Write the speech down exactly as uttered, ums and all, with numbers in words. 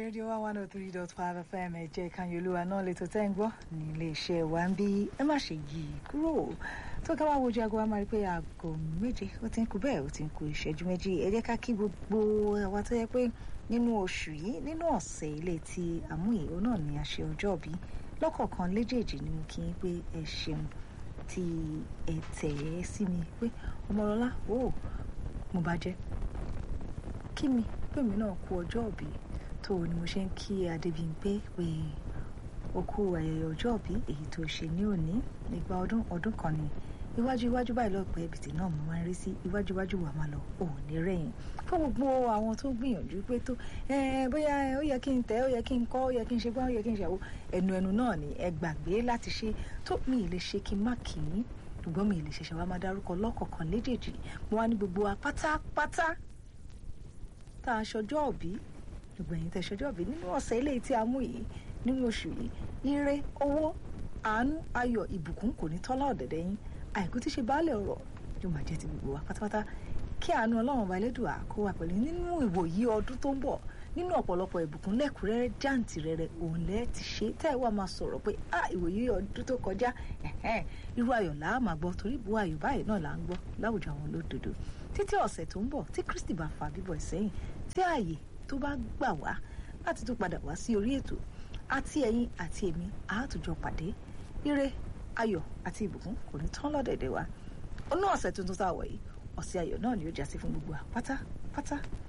Radio one oh three point five F M ẹ̀jẹ̀ Kanyoluwa náà lè tó tẹ́ ń gbọ́ ní iléeṣẹ́ wa ń bí ẹ má ṣe yí kúrò tó ká wá wojú aago wa máa rí pé aago méje ó ti ń kú bẹ́ẹ̀ ó ti ń kú ìṣẹ́jú méjì ẹ jẹ́ ká kí gbogbo àwa tó yẹ pé nínú oṣù yìí nínú ọ̀sẹ̀ ilé tí àmúyẹ òun náà ni a ṣe ọjọ́ bí lọ́kọ̀ọ̀kan léjèèjì ni mo kí yín pé ẹ ṣeun tí ẹ tẹ̀ ẹ́ sí mi pé Ọmọlọ́lá ó mo bá jẹ́ kí mi pé mi náà kú ọjọ́ òbí tó ni mo ṣe ń kí Adébímpé pé ó kú ayẹyẹ ọjọ́ òbí èyí tó ṣe ní òní nígbà ọdún ọdún kan ni iwájú iwájú báyìí lọ́pẹ́ ẹbìtì náà mo máa ń rí sí iwájú iwájú wà máa lọ òní rẹ̀yìn fún gbogbo àwọn tó gbìyànjú pé tó bóyá ó yẹ kí n tẹ̀ ó yẹ kí n kọ́ ó yẹ kí n ṣe gbọ́n ó yẹ kí n ṣe àwọ̀ ẹnu ẹnu náà ni ẹ gbàgbé láti ṣe tó mi ì lè ṣe kí n má kì í ṣùgbọ́n mi ì lè ṣẹ̀ṣẹ̀ wá máa dárúkọ lọ́kọ̀ọ̀kan léjèèjì mo wá ní gbogbo wa pátápátá tá a ṣọjọ́ òbí gbogbo ẹ̀yin tẹ́ ṣọjọ́ òbí nínú ọ̀sẹ̀ eléyìí tí a mú yìí nínú oṣù yìí ire owó àánú ayọ̀ ìbùkún kò ní tọ́lá ọ̀dẹ̀dẹ̀ yín àìkú tí ṣe baálé ọ̀rọ̀ yóò máa jẹ́ ti gbogbo wa pátápátá kí àánú ọlọ́run ọba Elédùà kó wà pẹ̀lú nínú ìwòyí ọdún tó ń bọ̀ nínú ọ̀pọ̀lọpọ̀ ìbùkún lẹ́kùnrẹ́rẹ́ jàǹtìrẹrẹ òun lẹ́ ti ṣe tẹ́ ẹ wá máa sọ̀rọ̀ pé ah ìwòyí ọdún tó kọjá irú ayọ̀ là á máa gbọ́ torí ìbú ayọ̀ báyìí náà là ń gbọ́ láwùjọ àwọn olódodo títí ọ̀sẹ̀ tó ń bọ̀ tí Kristi bá fa bíbọ̀ ìsẹ́yìn tí ààyè tó bá gbà wá láti tún padà wá sí orí ètò àti ẹ̀yin àti èmi àátùjọ pàdé ire ayọ̀ àti ìbùkún kò ní tán lọ́dẹ̀dẹ̀ wa ọ̀nà ọ̀sẹ̀ tuntun tá a wọ̀ yìí ọ̀sẹ̀ ayọ̀ náà ni ó já sí fún gbogbo wa pátápátá